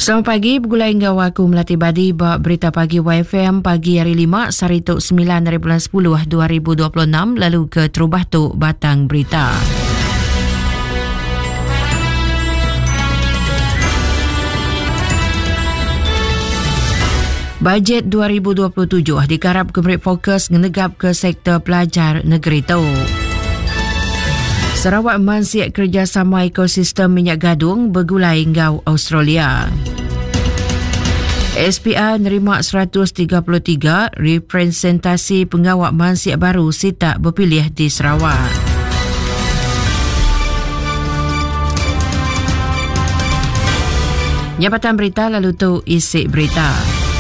Selamat pagi, bergulai hingga aku Melati Badi bak berita pagi YFM pagi hari 5 Sarituk 9 dari bulan 10 2026 lalu ke Terubah tu Batang Berita. Bajet 2027 dikarap memberi fokus menegap ke sektor pelajar negeri tu. Sarawak mensiap kerjasama ekosistem minyak gadung bergulai hingga Australia. SPR nerima 133 representasi pengawal mensiap baru sitak berpilih di Sarawak. Jabatan berita lalu tu isi berita.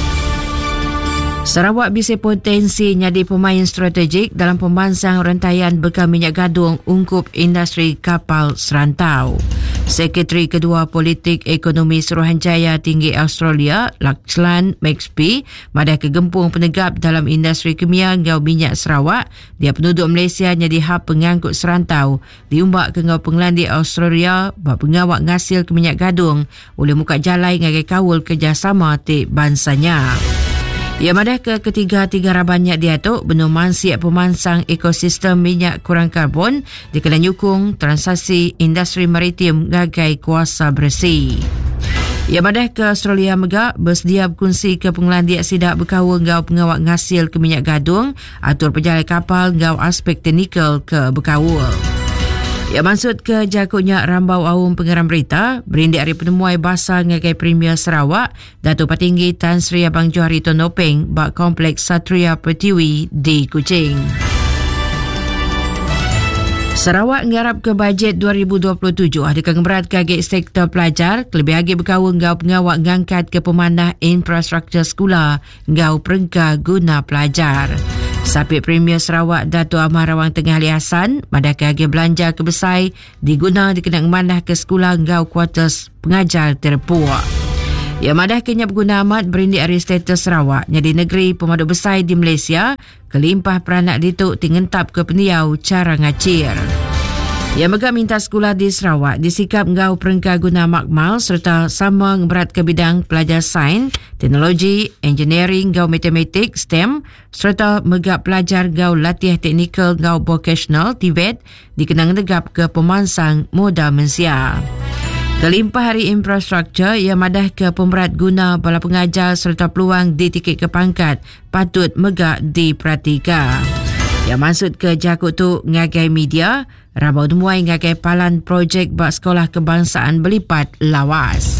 Sarawak bisa potensi jadi pemain strategik dalam pemansang rantaian bekal minyak gadung ungkup industri kapal serantau. Sekretari Kedua Politik Ekonomi Suruhanjaya Tinggi Australia, Lakslan Maxby, madah kegempung penegap dalam industri kimia ngau minyak Sarawak, dia penduduk Malaysia jadi hab pengangkut serantau, diumbak ke ngau pengelandi Australia bak pengawak ngasil ke minyak gadung oleh muka jalai ngagai kawul kerjasama ti bansanya. Ia madah ke ketiga-tiga rabannya dia tu benua mansiap pemansang ekosistem minyak kurang karbon dikena nyukung transaksi industri maritim ngagai kuasa bersih. Ia madah ke Australia megak bersedia berkongsi ke pengelandiak sidak berkawal ngau pengawak ngasil ke minyak gadung atur pejalan kapal ngau aspek teknikal ke berkawal. Ia maksud ke jakutnya Rambau Awam Pengeram Berita, berindik hari penemuai basah ngagai Premier Sarawak, Datuk Patinggi Tan Sri Abang Johari Tonopeng, bak Kompleks Satria Pertiwi di Kuching. Sarawak ngarap ke bajet 2027 ada kegemberat kagik sektor pelajar, lebih lagi berkawal ngau pengawak ngangkat ke pemanah infrastruktur sekolah ngau perengka guna pelajar. Sapit Premier Sarawak Datuk Ahmad Rawang Tengah Ali Hassan madah kagik belanja kebesai diguna dikena manah ke sekolah ngau kuartus pengajar terpuak. Ia madah kenya berguna amat berindik hari status Sarawak jadi negeri pemaduk besar di Malaysia kelimpah peranak dituk tingentap ke peniau cara ngacir. Ia megak minta sekolah di Sarawak disikap ngau perengka guna makmal serta sama ngeberat ke bidang pelajar sains, teknologi, engineering ngau matematik, STEM serta megak pelajar ngau latih teknikal ngau vocational, TVET dikenang negap ke pemansang moda mensia. Kelimpah hari infrastruktur ia madah ke pemberat guna bala pengajar serta peluang di tiket ke pangkat patut megak diperhatikan. Yang maksud ke jakut tu ngagai media, Rambau Demuai ngagai palan projek bak sekolah kebangsaan berlipat lawas.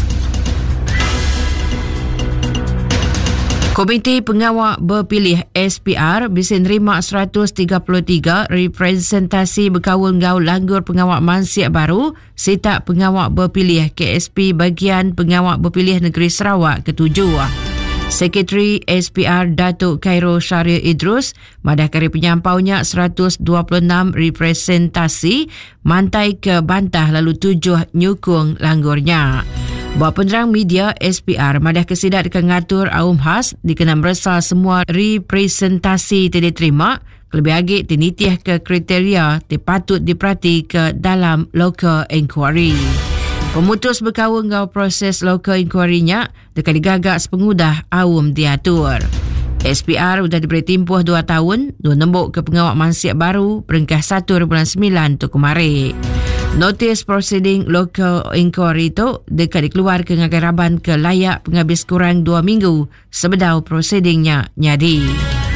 Komiti Pengawal Berpilih SPR bisa nerima 133 representasi berkawal ngau langgur pengawal mansiap baru sitak pengawal berpilih KSP bagian pengawal berpilih negeri Sarawak ke-7. Sekretari SPR Datuk Khairul Syariah Idrus madah kari penyampaunya 126 representasi mantai ke bantah lalu 7 nyukung langgurnya. Buat penerang media SPR madah kesidat dekat ngatur awam khas dikena merasa semua representasi tidak diterima lebih lagi tinitih ke kriteria patut diperhati ke dalam local inquiry. Pemutus berkawal ngau proses local inquiry-nya dekat digagak sepengudah awam diatur. SPR sudah diberi tempoh 2 tahun, 2 nembok ke pengawal mansiap baru peringkat 1 bulan 9 tu kemarin. Notis proceeding local inquiry tu dekat dikeluarkan ngagai raban ke layak penghabis kurang 2 minggu sebedau proceedingnya nyadi.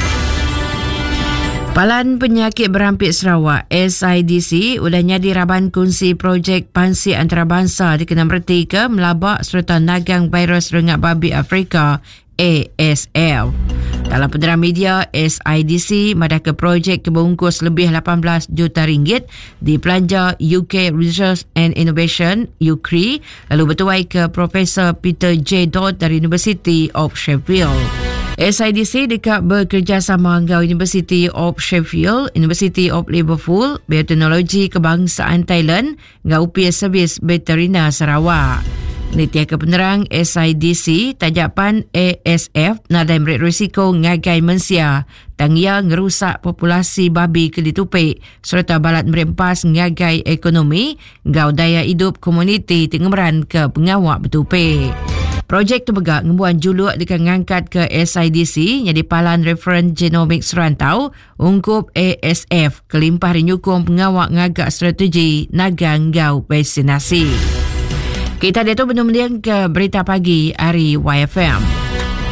Palan Penyakit Berampik Sarawak SIDC sudah nyadi raban kongsi projek pansi antarabangsa dikena merti ke melabak serta nagang virus rengat babi Afrika ASF. Dalam penderang media, SIDC madah ke projek kebungkus lebih 18 juta ringgit di Belanja UK Research and Innovation UCRI lalu bertuai ke Profesor Peter J. Dodd dari University of Sheffield. SIDC dekat bekerjasama dengan University of Sheffield, University of Liverpool, Bioteknologi Kebangsaan Thailand, dengan UPS Servis Veterina Sarawak. Nitiah kepenerang SIDC, tajapan ASF nadai merit risiko ngagai mensia, tangia ngerusak populasi babi keditupik, serta balat merempas ngagai ekonomi, ngau daya hidup komuniti tengemeran ke pengawak betupik. Projek tu begak ngembuan juluk dekat ngangkat ke SIDC jadi palan referen genomik serantau ungkup ASF kelimpah rinyukung pengawak ngagak strategi nagang ngau vaksinasi. Kita dia tu benar-benar ke berita pagi hari YFM.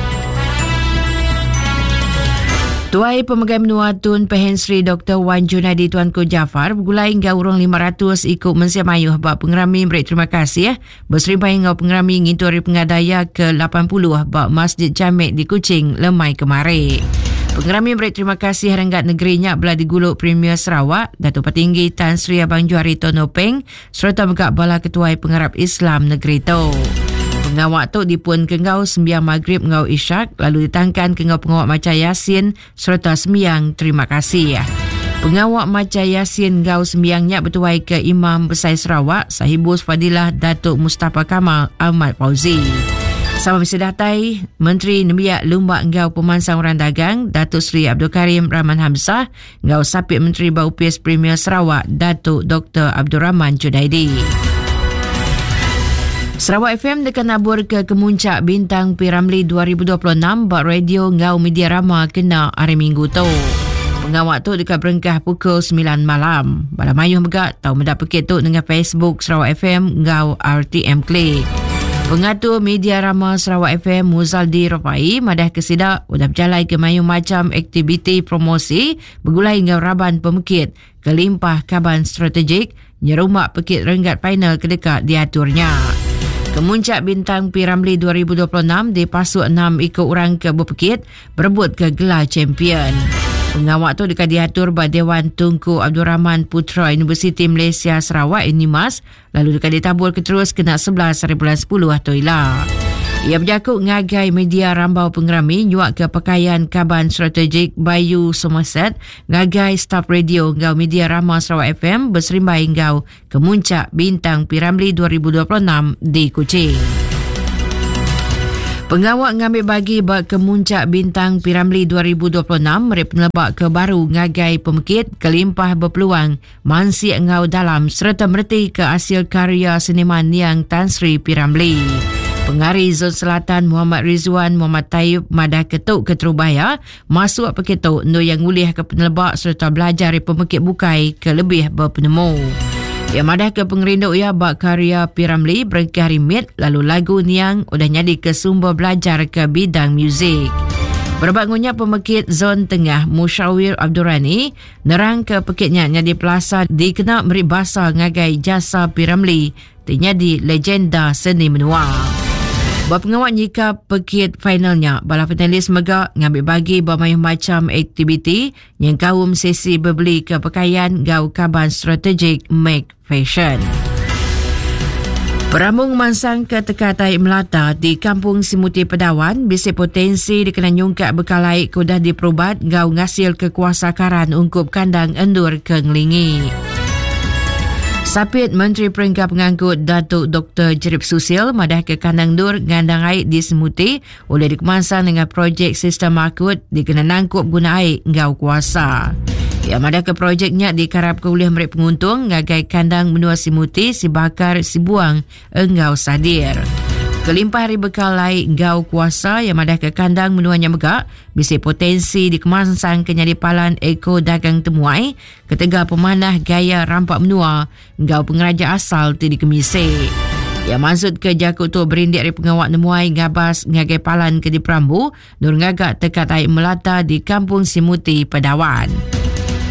Tuai Pemegai Menua Tun Pehen Sri Dr. Wan Junaidi Tuanku Jafar bergulai hingga urang 500 ikut mensiap mayuh bak pengerami beri terima kasih berserimbai hingga pengerami nginturi pengadaya ke 80 bak Masjid Jamek di Kuching lemai kemari. Pengerami beri terima kasih Renggat Negerinya belah diguluk Premier Sarawak Datuk Petinggi Tan Sri Abang Johari Tonopeng serta megak bala Ketuai Pengarap Islam negeri tu. Pengawak tu dipun kengau sembiang maghrib ngau isyak lalu ditangkan kengau pengawak maca Yasin serta sembiang terima kasih. Pengawak maca Yasin ngau sembiangnya bertuai ke Imam Besar Sarawak Sahibus Fadilah Datuk Mustafa Kamal Ahmad Fauzi. Sama bersedatai Menteri Nembiak Lumbak ngau Pemansang Orang Dagang Datuk Seri Abdul Karim Rahman Hamzah ngau Sapit Menteri Baupis Premier Sarawak Datuk Dr. Abdul Rahman Junaidi. Sarawak FM dekat nabur ke kemuncak bintang Piramli 2026 bak radio ngau media rama kena hari Minggu tu. Pengawak tu dekat berengkah pukul 9 malam. Bala mayuh megak tahu mendak pekit tu dengan Facebook Sarawak FM ngau RTM Klik. Pengatur media rama Sarawak FM Muzaldi Rafai madah kesidak udah berjalan ke mayuh macam aktiviti promosi bergulai ngau Raban Pemekit kelimpah kaban strategik nyerumak pekit renggat final kedekat diaturnya. Kemuncak bintang Piramli 2026 dipasuk 6 ikut orang ke berpekit berebut ke gelar champion. Pengawak tu dekat diatur by Dewan Tunku Abdul Rahman Putra Universiti Malaysia Sarawak UNIMAS lalu dekat ditabur ke terus kena 11 hari bulan 10 atoilah. Ia berjakut ngagai media rambau pengerami nyuak ke pakaian kaban strategik Bayu Somerset ngagai staf radio ngau media rama Sarawak FM berserimbai ngau kemuncak bintang Piramli 2026 di Kuching. Pengawak ngambil bagi bak kemuncak bintang Piramli 2026 mereka penelebak ke baru ngagai pemekit kelimpah berpeluang mansi ngau dalam serta mereti ke hasil karya seniman yang Tan Sri Piramli. Pengari Zon Selatan Muhammad Rizwan Muhammad Taib madah ketuk ke Terubaya masuk peketuk no yang ulih ke penelebak serta belajar dari pemekit bukai ke lebih berpenemu. Ia madah ke pengerinduk ia bak karya Piramli berengkah rimit lalu lagu niang udah nyadi ke sumber belajar ke bidang muzik. Berbangunnya pemekit Zon Tengah Musyawir Abdul Rani nerang ke pekitnya nyadi pelasa dikena beri bahasa ngagai jasa Piramli ternyadi legenda seni menua. Pengawak nyikap pekit finalnya, bala finalis megak ngambil bagi bermayuh macam aktiviti yang kaum sesi berbeli ke pakaian gau kaban strategik Make Fashion. Perambung mansang ke tekatai Melata di Kampung Simuti Pedawan bisi potensi dikena nyungkat bekalai kudah diperubat gau ngasil kekuasakaran ungkup kandang endur ke Ngelingi. Sapit Menteri Peringkat Pengangkut Datuk Dr. Jerip Susil madah ke kandang dur ngandang air di Semuti oleh dikemansang dengan projek sistem makut dikena nangkup guna air ngau kuasa. Ia madah ke projeknya dikarap ke oleh mereka penguntung ngagai kandang menua Semuti si bakar si buang engau sadir. Kelimpah hari bekal lai ngau kuasa yang madah ke kandang menuanya megak bisi potensi dikemansang kenyadi palan eko dagang temuai ketega pemanah gaya rampak menua ngau pengeraja asal tu dikemise. Ia maksud ke jakut tu berindik dari pengawak nemuai ngabas ngagai palan ke di Perambu nur ngagak tekat air Melata di Kampung Simuti Pedawan.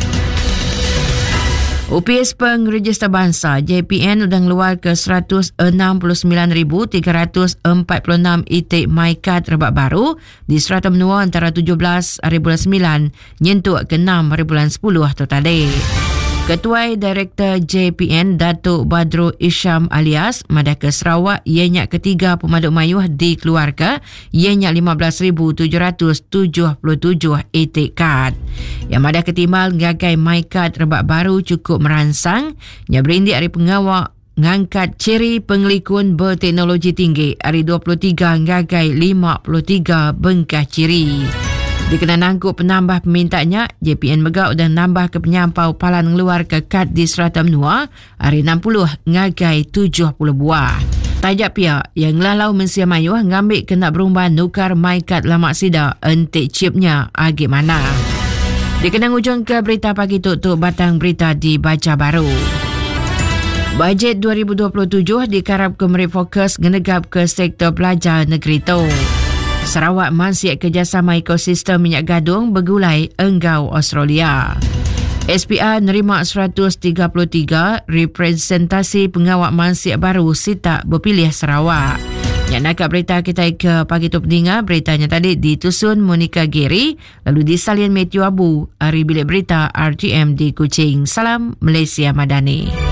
UPS Pengregister Bangsa JPN sudah ngeluar ke 169,346 itik MyCard rebak baru di serata menua antara 17 hari bulan 9 nyentuh ke 6 hari bulan 10 atau tadi. Ketua Direktur JPN Datuk Badrul Isham alias madah ke Sarawak ianya ketiga pemaduk mayuh dikeluarkan ianya 15,777 itik kad. Yang madah ketimbal ngagai MyCard rebak baru cukup merangsang yang berindik dari pengawak ngangkat ciri pengelikun berteknologi tinggi hari 23 ngagai 53 bengkah ciri. Dikena nangkuk penambah pemintanya, JPN Megak dan nambah ke penyampau palan ngeluar ke kad di serata menua hari 60 ngagai 70 buah. Tajak pihak yang lalau Mensia Mayu ngambil kena berumban nukar maikat lamak sida entik chipnya agi mana. Dikenang ujung ke berita pagi tutup batang berita dibaca baru. Bajet 2027 dikarap ke fokus genegap ke sektor pelajar negeri tu. Sarawak masih kerjasama ekosistem minyak gadung bergulai enggau Australia. SPR nerima 133 representasi pengawak mansik baru sita berpilih Sarawak. Yang nakap berita kita ke pagi tu pendengar, beritanya tadi ditusun Monica Geri, lalu disalin Matthew Abu, hari bilik berita RTM di Kuching. Salam Malaysia Madani.